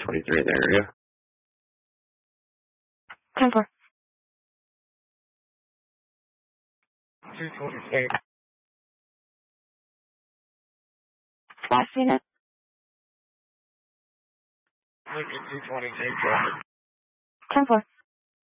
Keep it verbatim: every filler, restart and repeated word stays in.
twenty-three in the area. ten four. two twenty-eight. Last unit. Lincoln two twenty-eight traffic. ten four.